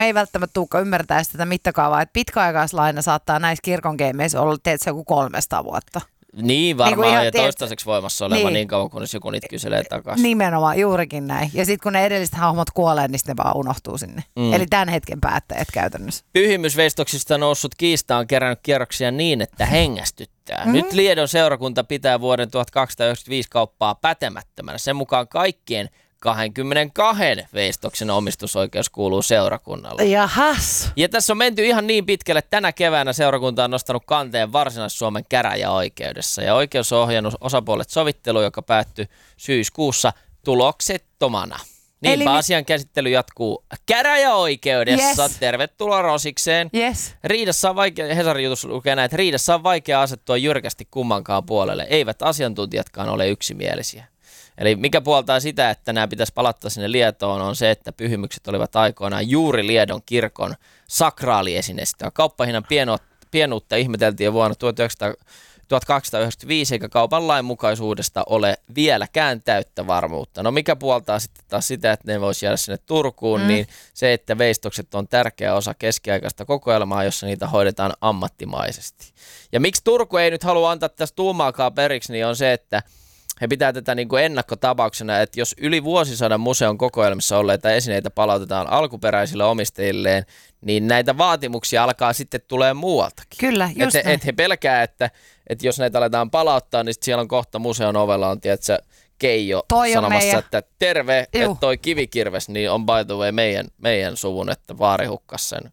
ei välttämättä tulekaan ymmärtää sitä mittakaavaa, että pitkäaikaislaina saattaa näissä kirkon keimeissä olla, teet se joku 300 vuotta. Niin varmaan, niin ja toistaiseksi voimassa oleva niin kauan, kunnes joku niitä kyselee takaisin. Nimenomaan, juurikin näin. Ja sitten kun ne edelliset hahmot kuolee, niin ne vaan unohtuu sinne. Eli tämän hetken päättäjät käytännössä. Pyhimysveistoksista noussut kiista on kerännyt kierroksia niin, että hengästyttää. Nyt Liedon seurakunta pitää vuoden 1295 kauppaa pätemättömänä. Sen mukaan kaikkien 22 veistoksen omistusoikeus kuuluu seurakunnalle. Jahas. Ja tässä on menty ihan niin pitkälle, että tänä keväänä seurakunta on nostanut kanteen Varsinais-Suomen käräjäoikeudessa. Ja oikeus on ohjannut osapuolet sovitteluun, joka päättyi syyskuussa tuloksettomana. Niinpä asian käsittely jatkuu käräjäoikeudessa. Yes. Tervetuloa Rosikseen. Yes. Riidassa on vaikea, Hesarin jutussa lukee näin, että riidassa on vaikea asettua jyrkästi kummankaan puolelle. Eivät asiantuntijatkaan ole yksimielisiä. Eli mikä puoltaa sitä, että nämä pitäisi palata sinne Lietoon, on se, että pyhimykset olivat aikoinaan juuri Liedon kirkon sakraaliesineistä. Kauppahinnan pienuutta ihmeteltiin jo vuonna 1295, eikä kaupan lainmukaisuudesta ole vieläkään täyttä varmuutta. No mikä puoltaa sitten taas sitä, että ne voisi jäädä sinne Turkuun, niin se, että veistokset on tärkeä osa keskiaikaista kokoelmaa, jossa niitä hoidetaan ammattimaisesti. Ja miksi Turku ei nyt halua antaa tästä tuumaakaan periksi, niin on se, että he pitää tätä niin kuin ennakkotapauksena, että jos yli vuosisadan museon kokoelmissa olleita esineitä palautetaan alkuperäisille omistajilleen, niin näitä vaatimuksia alkaa sitten tulee muualtakin. Kyllä, just näin. Et he pelkää, että jos näitä aletaan palauttaa, niin siellä on kohta museon ovella on, tiedätkö, Keijo sanomassa, että terve, että toi kivikirves niin on by the way meidän suvun, että vaari hukkas sen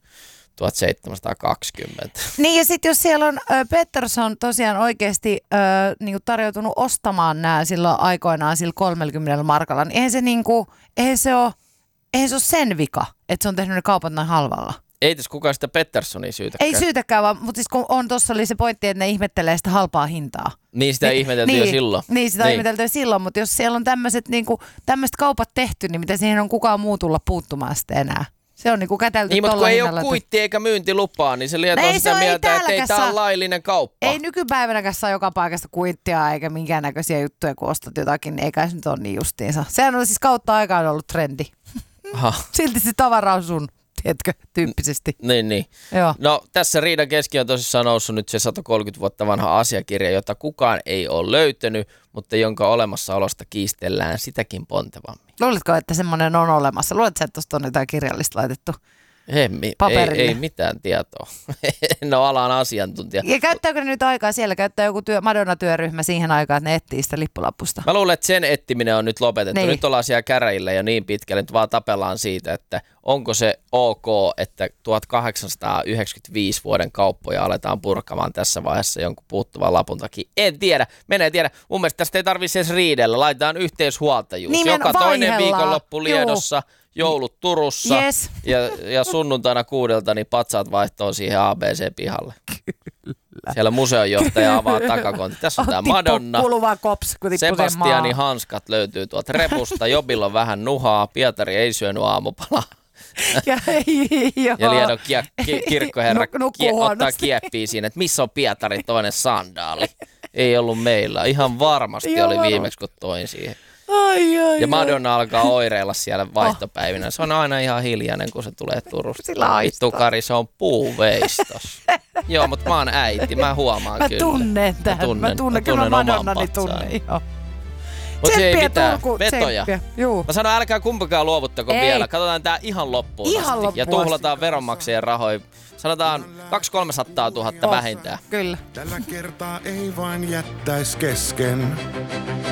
1720. Niin ja sitten jos siellä on Pettersson tosiaan oikeasti niinku tarjoutunut ostamaan nämä silloin aikoinaan sillä 30 markalla, niin eihän se ole sen vika, että se on tehnyt ne kaupat näin halvalla. Ei tässä kukaan sitä Petterssonia syytäkään. Ei syytäkään, vaan, mutta siis kun tuossa oli se pointti, että ne ihmettelee sitä halpaa hintaa. Niin sitä ihmeteltiin jo silloin. Niin sitä ihmeteltiin jo silloin, mutta jos siellä on tämmöiset kaupat tehty, niin mitä siihen on kukaan muu tulla puuttumaan sitten enää? Se on niinku kätelty niin, tolla mutta kun ei hinnalla. ole kuitti eikä myyntilupaa, niin se Lieto on sitä mieltä, että ei tämä ole laillinen kauppa. Ei nykypäivänäkään saa joka paikasta kuittia eikä minkäännäköisiä juttuja, kun ostat jotakin, niin eikä se nyt ole niin justiinsa. Sehän on siis kautta aikaan ollut trendi. Silti se tavara on sun, tiedätkö, tyyppisesti. Niin. Joo. No tässä riidan keski on tosissaan noussut nyt se 130 vuotta vanha asiakirja, jota kukaan ei ole löytänyt, mutta jonka olemassaolosta kiistellään sitäkin pontevammin. Luuletko, että semmoinen on olemassa? Luuletko, että tuosta on jotain kirjallista laitettu ei mitään tietoa. En ole alan asiantuntija. Ja käyttääkö ne nyt aikaa siellä? Käyttää joku Madonna-työryhmä siihen aikaan, että ne etsii sitä lippulappusta? Mä luulen, että sen etsiminen on nyt lopetettu. Niin. Nyt ollaan siellä käräjillä jo niin pitkälle, että vaan tapellaan siitä, että onko se ok, että 1895 vuoden kauppoja aletaan purkamaan tässä vaiheessa jonkun puuttuvan lapun takia. En tiedä, tiedä. Mun mielestä tästä ei tarvitse edes riidellä. Laitetaan yhteishuoltajuus. Joka toinen viikonloppu Liedossa. Joulut Turussa ja sunnuntaina 6 niin patsaat vaihtoo siihen ABC-pihalle. Kyllä. Siellä museonjohtaja avaa takakontti. Tässä on tämä Madonna. Sebastianin hanskat löytyy tuolta repusta. Jobilla on vähän nuhaa. Pietari ei syönyt aamupalaa. Ja Liedon kirkkoherra ottaa kieppiä siinä, että missä on Pietari toinen sandaali. Ei ollut meillä. Ihan varmasti oli viimeksi, kun toin siihen. Ja Madonna alkaa oireilla siellä vaihtopäivinä. Se on aina ihan hiljainen, kun se tulee Turusta. Vittu Kari, se on puuveistos. Joo, mutta mä oon äiti, mä huomaan kyllä. Mä tunnen kyllä Madonnani tunne. Mutta ei mitään, vetoja. Juu. Mä sanon, älkää kumpikaan luovuttako vielä. Katsotaan tää ihan loppuun asti. Ja tuhlataan veronmaksajien rahoja. Sanotaan 200 000 vähintään. Kyllä. Tällä kertaa ei vain jättäis kesken.